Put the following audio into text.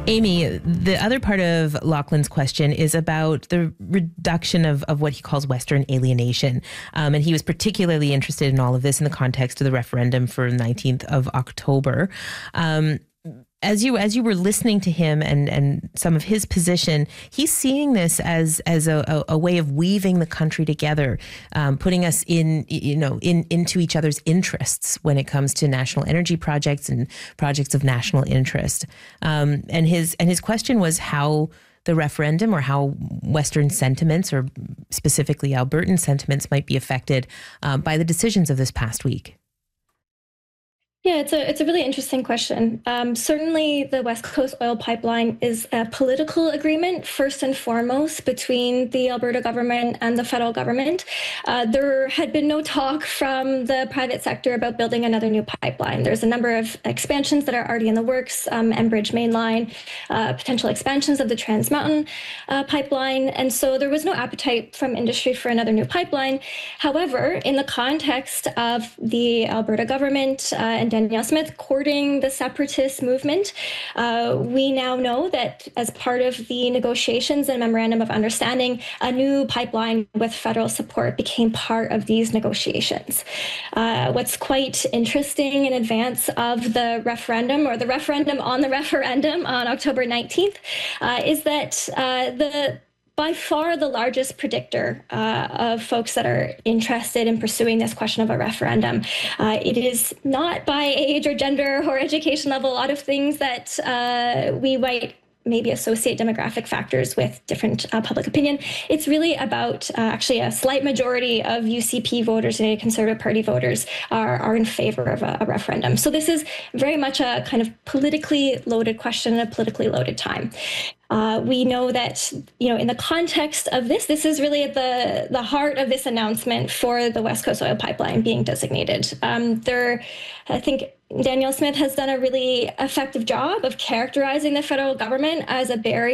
Amy, the other part of Lachlan's question is about the reduction of what he calls Western alienation. And he was particularly interested in all of this in the context of the referendum for 19th of October. As you were listening to him and some of his position, he's seeing this as a way of weaving the country together, putting us into each other's interests when it comes to national energy projects and projects of national interest. And his question was how the referendum or how Western sentiments, or specifically Albertan sentiments, might be affected by the decisions of this past week. Yeah, it's a really interesting question. Certainly, the West Coast Oil Pipeline is a political agreement, first and foremost, between the Alberta government and the federal government. There had been no talk from the private sector about building another new pipeline. There's a number of expansions that are already in the works, Enbridge Mainline, potential expansions of the Trans Mountain pipeline. And so there was no appetite from industry for another new pipeline. However, in the context of the Alberta government and Danielle Smith courting the separatist movement, we now know that as part of the negotiations and memorandum of understanding, a new pipeline with federal support became part of these negotiations. What's quite interesting in advance of the referendum, or the referendum on the referendum on October 19th, is that by far the largest predictor of folks that are interested in pursuing this question of a referendum. It is not by age or gender or education level, a lot of things that we might maybe associate demographic factors with different public opinion. It's really about actually a slight majority of UCP voters and Conservative Party voters are in favor of a referendum. So this is very much a kind of politically loaded question at a politically loaded time. We know that, in the context of this is really at the heart of this announcement for the West Coast Oil Pipeline being designated. I think Danielle Smith has done a really effective job of characterizing the federal government as a barrier